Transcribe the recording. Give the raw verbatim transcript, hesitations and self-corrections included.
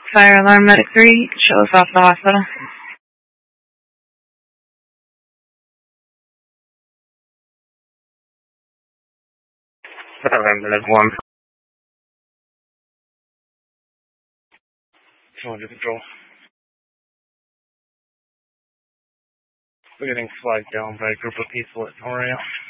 Fire alarm medic three, you can show us off the hospital. Fire alarm medic one. Cylinder control. We're getting flagged down by a group of people at Norio.